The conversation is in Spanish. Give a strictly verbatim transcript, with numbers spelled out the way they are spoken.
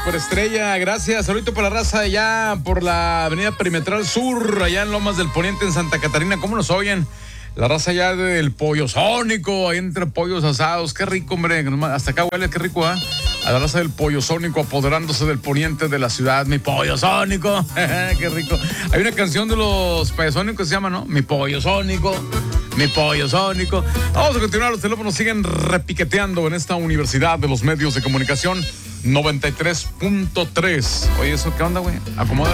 superestrella, gracias. Saludito para la raza allá por la avenida Perimetral Sur, allá en Lomas del Poniente, en Santa Catarina. ¿Cómo nos oyen? La raza allá del Pollo Sónico, ahí entre pollos asados. Qué rico, hombre. Hasta acá huele, qué rico, ¿ah? ¿eh? A la raza del Pollo Sónico apoderándose del poniente de la ciudad. Mi Pollo Sónico. Qué rico. Hay una canción de los Payasónicos que se llama, ¿no? Mi Pollo Sónico. Mi Pollo Sónico. Vamos a continuar. Los teléfonos siguen repiqueteando en esta Universidad de los Medios de Comunicación. noventa y tres punto tres. Oye, ¿eso qué onda, güey? Acomoda.